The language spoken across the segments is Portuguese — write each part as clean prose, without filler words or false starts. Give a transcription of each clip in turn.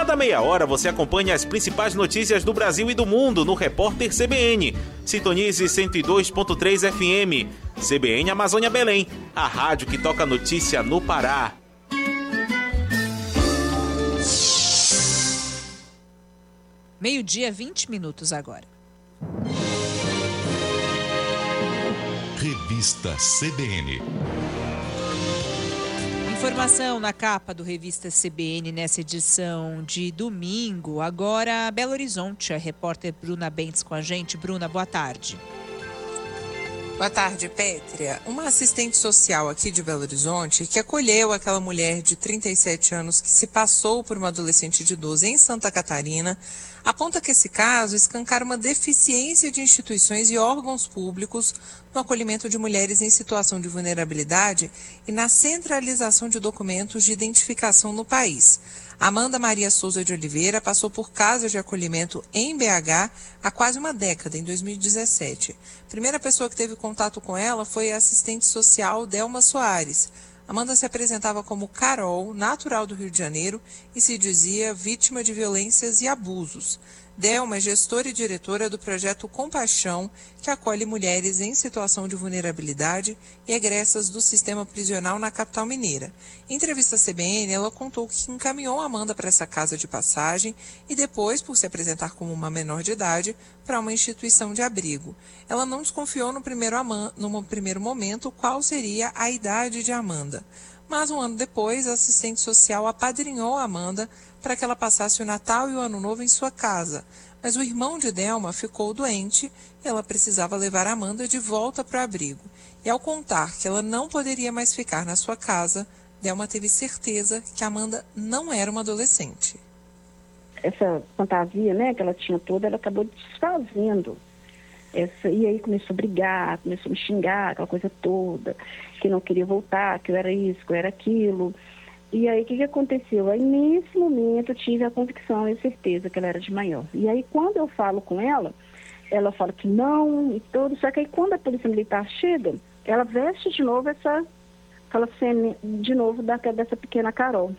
cada meia hora você acompanha as principais notícias do Brasil e do mundo no Repórter CBN. Sintonize 102.3 FM. CBN Amazônia Belém, a rádio que toca notícia no Pará. Meio-dia, 20 minutos agora. Revista CBN. Informação na capa do Revista CBN nessa edição de domingo. Agora, Belo Horizonte. A repórter Bruna Bentes com a gente. Bruna, boa tarde. Boa tarde, Pétria. Uma assistente social aqui de Belo Horizonte que acolheu aquela mulher de 37 anos que se passou por uma adolescente de 12 em Santa Catarina, aponta que esse caso escancara uma deficiência de instituições e órgãos públicos no acolhimento de mulheres em situação de vulnerabilidade e na centralização de documentos de identificação no país. Amanda Maria Souza de Oliveira passou por casas de acolhimento em BH há quase uma década, em 2017. A primeira pessoa que teve contato com ela foi a assistente social Delma Soares. Amanda se apresentava como Carol, natural do Rio de Janeiro, e se dizia vítima de violências e abusos. Delma é gestora e diretora do projeto Compaixão, que acolhe mulheres em situação de vulnerabilidade e egressas do sistema prisional na capital mineira. Em entrevista à CBN, ela contou que encaminhou Amanda para essa casa de passagem e depois, por se apresentar como uma menor de idade, para uma instituição de abrigo. Ela não desconfiou no primeiro momento qual seria a idade de Amanda. Mas um ano depois, a assistente social apadrinhou a Amanda para que ela passasse o Natal e o Ano Novo em sua casa. Mas o irmão de Delma ficou doente e ela precisava levar a Amanda de volta para o abrigo. E ao contar que ela não poderia mais ficar na sua casa, Delma teve certeza que Amanda não era uma adolescente. Essa fantasia, né, que ela tinha toda, ela acabou desfazendo. E aí começou a brigar, começou a me xingar, aquela coisa toda, que não queria voltar, que eu era isso, que eu era aquilo. E aí, o que aconteceu? Aí, nesse momento, eu tive a convicção e a certeza que ela era de maior. E aí, quando eu falo com ela fala que não e tudo. Só que aí, quando a polícia militar chega, ela veste de novo aquela cena de novo dessa pequena Carol.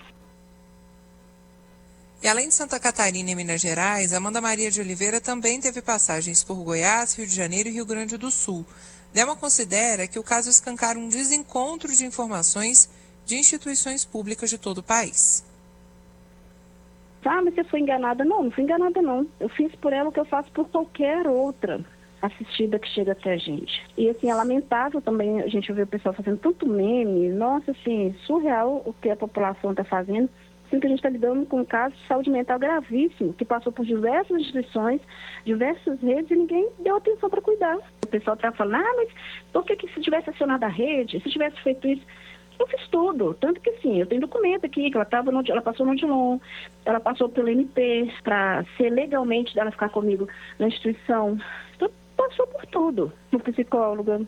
E além de Santa Catarina e Minas Gerais, Amanda Maria de Oliveira também teve passagens por Goiás, Rio de Janeiro e Rio Grande do Sul. Delma considera que o caso escancara um desencontro de informações de instituições públicas de todo o país. Mas você foi enganada? Não fui enganada não. Eu fiz por ela o que eu faço por qualquer outra assistida que chega até a gente. E assim, é lamentável também a gente ver o pessoal fazendo tanto meme. Nossa, assim, surreal o que a população está fazendo. Assim, que a gente está lidando com um caso de saúde mental gravíssimo, que passou por diversas instituições, diversas redes e ninguém deu atenção para cuidar. O pessoal está falando, mas por que se tivesse acionado a rede, se tivesse feito isso? Eu fiz tudo, tanto que sim, eu tenho documento aqui, que ela passou no Odilon, ela passou pelo MP, para ser legalmente dela ficar comigo na instituição. Então, passou por tudo, no psicóloga.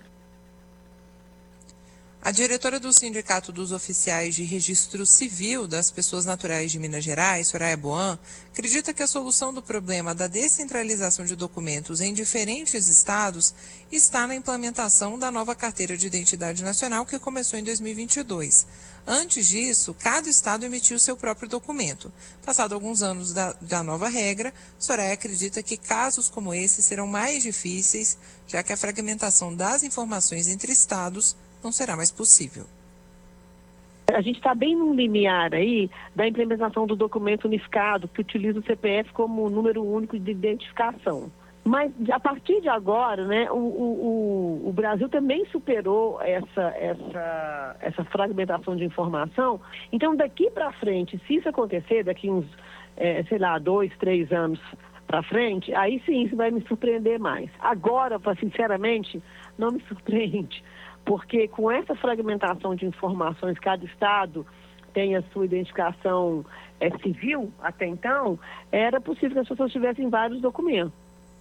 A diretora do Sindicato dos Oficiais de Registro Civil das Pessoas Naturais de Minas Gerais, Soraya Boan, acredita que a solução do problema da descentralização de documentos em diferentes estados está na implementação da nova Carteira de Identidade Nacional, que começou em 2022. Antes disso, cada estado emitiu seu próprio documento. Passado alguns anos da nova regra, Soraya acredita que casos como esse serão mais difíceis, já que a fragmentação das informações entre estados não será mais possível. A gente está bem no limiar aí da implementação do documento unificado, que utiliza o CPF como número único de identificação. Mas a partir de agora, né, o Brasil também superou essa fragmentação de informação. Então, daqui para frente, se isso acontecer, daqui uns, 2, 3 anos para frente, aí sim isso vai me surpreender mais. Agora, sinceramente, não me surpreende. Porque com essa fragmentação de informações, cada estado tem a sua identificação civil, até então, era possível que as pessoas tivessem vários documentos.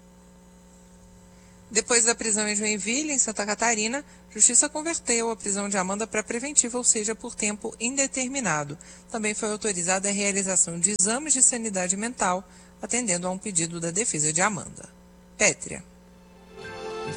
Depois da prisão em Joinville, em Santa Catarina, a Justiça converteu a prisão de Amanda para preventiva, ou seja, por tempo indeterminado. Também foi autorizada a realização de exames de sanidade mental, atendendo a um pedido da defesa de Amanda. Pétria.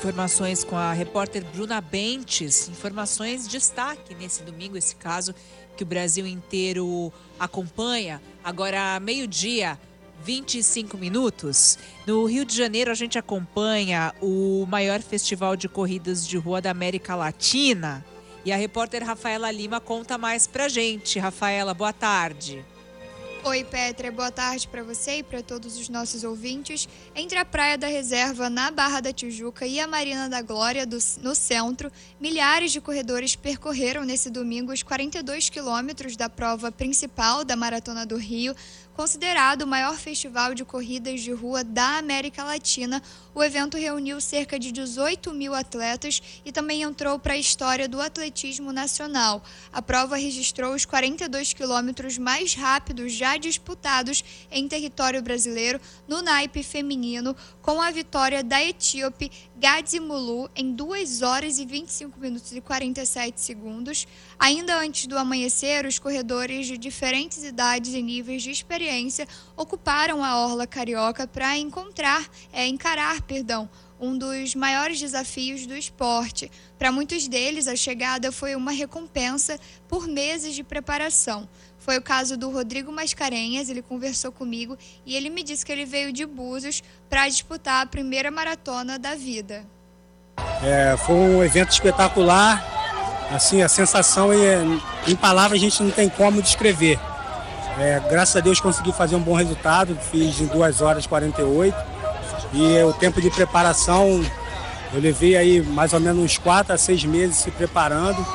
Informações com a repórter Bruna Bentes. Informações destaque nesse domingo, esse caso que o Brasil inteiro acompanha. Agora, meio-dia, 25 minutos. No Rio de Janeiro, a gente acompanha o maior festival de corridas de rua da América Latina. E a repórter Rafaela Lima conta mais pra gente. Rafaela, boa tarde. Oi, Petra, boa tarde para você e para todos os nossos ouvintes. Entre a Praia da Reserva, na Barra da Tijuca, e a Marina da Glória, no centro, milhares de corredores percorreram nesse domingo os 42 quilômetros da prova principal da Maratona do Rio. Considerado o maior festival de corridas de rua da América Latina, o evento reuniu cerca de 18 mil atletas e também entrou para a história do atletismo nacional. A prova registrou os 42 quilômetros mais rápidos já disputados em território brasileiro no naipe feminino, com a vitória da etíope Gadzimulu em 2 horas e 25 minutos e 47 segundos. Ainda antes do amanhecer, os corredores de diferentes idades e níveis de experiência ocuparam a orla carioca para encarar um dos maiores desafios do esporte. Para muitos deles, a chegada foi uma recompensa por meses de preparação. Foi o caso do Rodrigo Mascarenhas, ele conversou comigo e ele me disse que ele veio de Búzios para disputar a primeira maratona da vida. Foi um evento espetacular, assim, a sensação em palavras a gente não tem como descrever. Graças a Deus consegui fazer um bom resultado, fiz em 2 horas e 48 e o tempo de preparação eu levei aí mais ou menos uns 4 a 6 meses se preparando,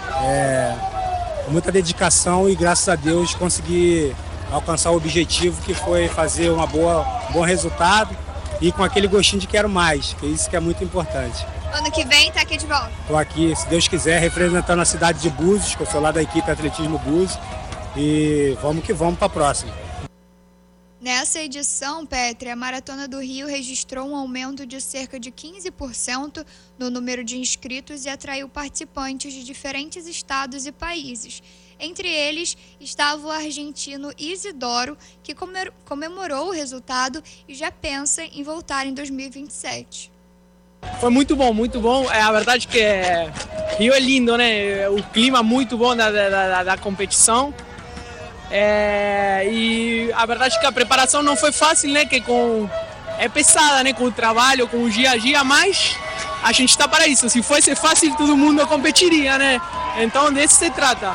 com muita dedicação, e graças a Deus consegui alcançar o objetivo, que foi fazer um bom resultado e com aquele gostinho de quero mais, que é isso que é muito importante. Ano que vem tá aqui de volta? Estou aqui, se Deus quiser, representando a cidade de Búzios, que eu sou lá da equipe Atletismo Búzios. E vamos que vamos para a próxima. Nessa edição, Petri, a Maratona do Rio registrou um aumento de cerca de 15% no número de inscritos e atraiu participantes de diferentes estados e países. Entre eles estava o argentino Isidoro, que comemorou o resultado e já pensa em voltar em 2027. Foi muito bom. A verdade que Rio é lindo, né? O clima muito bom da competição. E a verdade é que a preparação não foi fácil, né? Que é pesada, né? Com o trabalho, com o dia a dia, mas a gente está para isso. Se fosse fácil, todo mundo competiria, né? Então, desse se trata.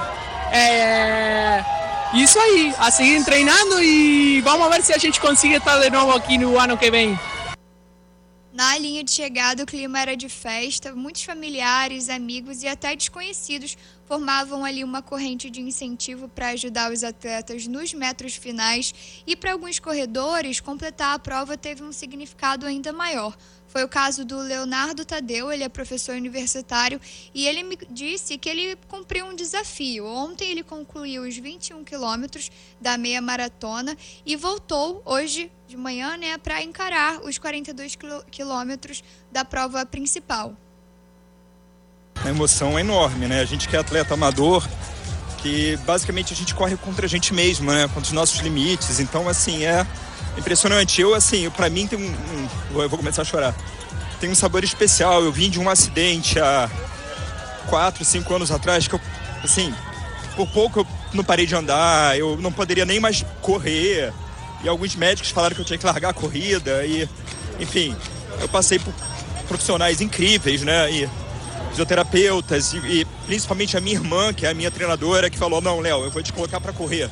Isso aí, a seguir treinando e vamos ver se a gente consegue estar de novo aqui no ano que vem. Na linha de chegada, o clima era de festa, muitos familiares, amigos e até desconhecidos formavam ali uma corrente de incentivo para ajudar os atletas nos metros finais, e para alguns corredores, completar a prova teve um significado ainda maior. Foi o caso do Leonardo Tadeu, ele é professor universitário e ele me disse que ele cumpriu um desafio. Ontem ele concluiu os 21 quilômetros da meia maratona e voltou hoje de manhã, né, para encarar os 42 quilômetros da prova principal. A emoção é enorme, né? A gente que é atleta amador, que basicamente a gente corre contra a gente mesmo, né? Contra os nossos limites. Então, assim, é impressionante. Pra mim tem eu vou começar a chorar. Tem um sabor especial. Eu vim de um acidente há 4, 5 anos atrás que eu, assim, por pouco eu não parei de andar, eu não poderia nem mais correr. E alguns médicos falaram que eu tinha que largar a corrida. E, enfim, eu passei por profissionais incríveis, né? E fisioterapeutas e principalmente a minha irmã, que é a minha treinadora, que falou: não, Léo, eu vou te colocar para correr.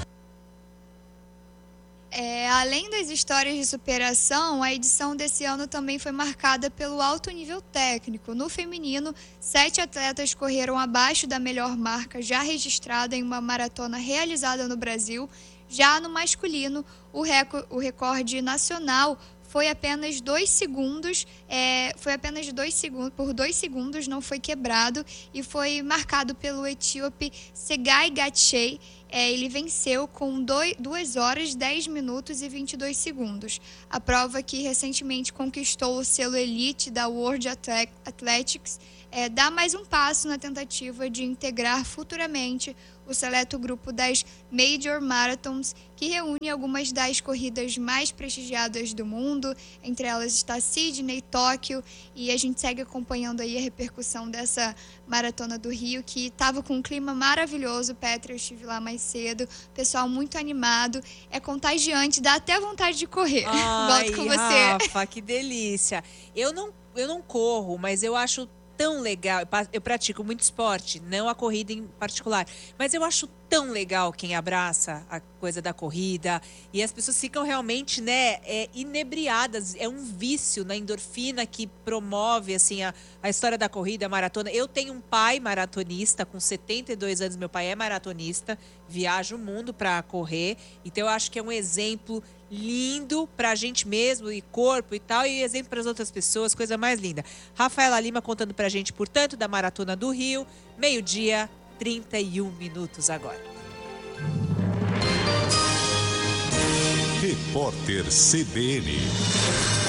Além das histórias de superação, a edição desse ano também foi marcada pelo alto nível técnico. No feminino, 7 atletas correram abaixo da melhor marca já registrada em uma maratona realizada no Brasil. Já no masculino, o recorde nacional foi apenas 2 segundos, por 2 segundos, não foi quebrado e foi marcado pelo etíope Segai Gatchei. Ele venceu com 2 horas, 10 minutos e 22 segundos. A prova, que recentemente conquistou o selo Elite da World Athletics, dá mais um passo na tentativa de integrar futuramente o seleto grupo das Major Marathons, que reúne algumas das corridas mais prestigiadas do mundo. Entre elas está Sydney, Tóquio, e a gente segue acompanhando aí a repercussão dessa Maratona do Rio, que estava com um clima maravilhoso. Petra, eu estive lá mais cedo, pessoal muito animado, é contagiante, dá até vontade de correr. Ai, volto com você. Rafa, que delícia. Eu não corro, mas eu acho tão legal. Eu pratico muito esporte, não a corrida em particular, mas eu acho tão legal quem abraça a coisa da corrida e as pessoas ficam realmente, né, inebriadas. É um vício na endorfina que promove, assim, a história da corrida, a maratona. Eu tenho um pai maratonista, com 72 anos, meu pai é maratonista, viaja o mundo para correr, então eu acho que é um exemplo lindo pra gente mesmo, e corpo e tal, e exemplo para as outras pessoas, coisa mais linda. Rafaela Lima contando pra gente, portanto, da Maratona do Rio, 12h, 31 minutos agora. Repórter CBN.